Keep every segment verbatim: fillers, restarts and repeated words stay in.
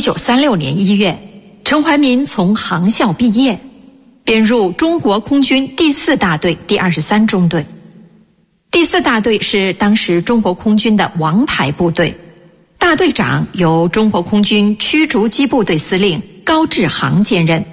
九三六年一月，陈怀民从航校毕业，编入中国空军第四大队第二十三中队。第四大队是当时中国空军的王牌部队，大队长由中国空军驱逐机部队司令高志航兼任。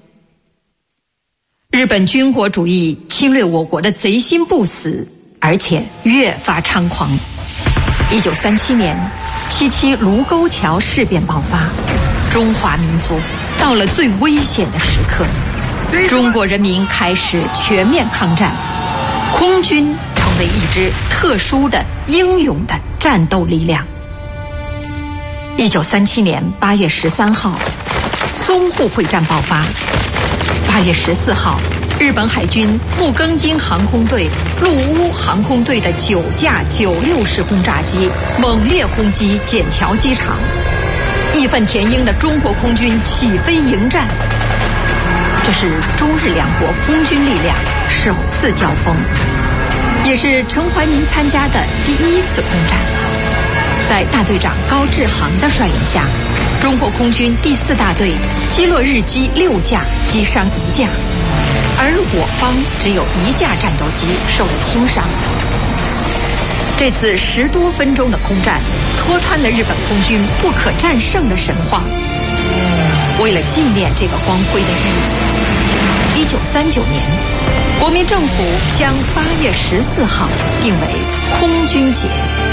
日本军国主义侵略我国的贼心不死，而且越发猖狂。一九三七年，七七卢沟桥事变爆发，中华民族到了最危险的时刻，中国人民开始全面抗战，空军成为一支特殊的英勇的战斗力量。一九三七年八月十三号，淞沪会战爆发。八月十四号，日本海军木更津航空队、陆乌航空队的九架九六式轰炸机猛烈轰击笕桥机场，义愤填膺的中国空军起飞迎战。这是中日两国空军力量首次交锋，也是陈怀民参加的第一次空战。在大队长高志航的率领下，中国空军第四大队击落日机六架，击伤一架，而我方只有一架战斗机受了轻伤。这次十多分钟的空战，戳穿了日本空军不可战胜的神话。为了纪念这个光辉的日子，一九三九年，国民政府将八月十四号定为空军节。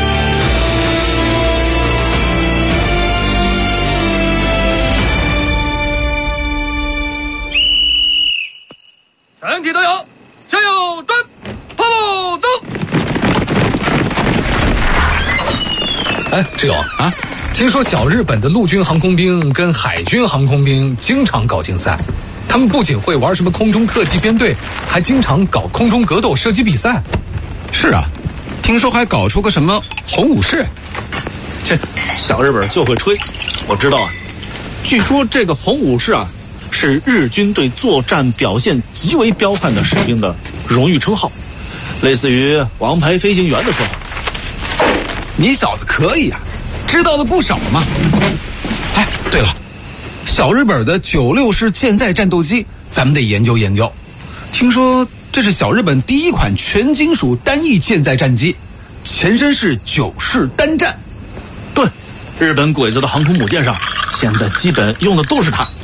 全体都有，向右转，炮走。 哎，志勇啊，听说小日本的陆军航空兵跟海军航空兵经常搞竞赛，他们不仅会玩什么空中特技编队，还经常搞空中格斗射击比赛。 是啊，听说还搞出个什么红武士。 切，小日本就会吹，我知道啊。据说这个红武士啊，是日军对作战表现极为彪悍的士兵的荣誉称号，类似于王牌飞行员的说法。 你小子可以啊，知道的不少嘛。哎，对了，小日本的九六式舰载战斗机，咱们得研究研究。听说这是小日本第一款全金属单翼舰载战机，前身是九式单战。 对，日本鬼子的航空母舰上，现在基本用的都是它。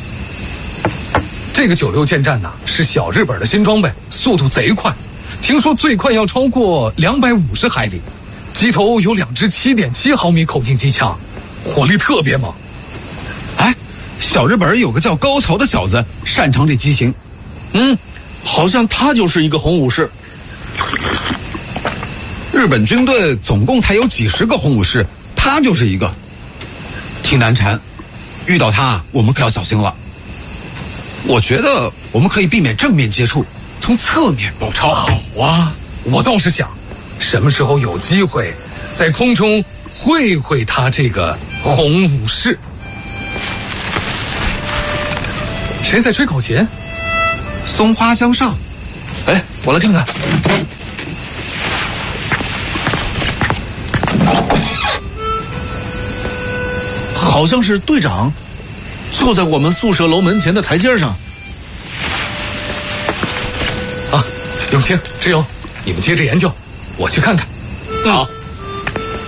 这个九六舰战呐、啊，是小日本的新装备，速度贼快，听说最快要超过两百五十海里，机头有两支七点七毫米口径机枪，火力特别猛。 哎，小日本有个叫高桥的小子，擅长这机型。 嗯，好像他就是一个红武士。 日本军队总共才有几十个红武士，他就是一个，挺难缠。遇到他，我们可要小心了。我觉得我们可以避免正面接触，从侧面包抄。 好啊，我倒是想，什么时候有机会，在空中会会他这个红武士。谁在吹口琴？ 松花江上。 哎，我来看看。好像是队长。就在我们宿舍楼门前的台阶上。 啊，永清、志勇，你们接着研究，我去看看。 好。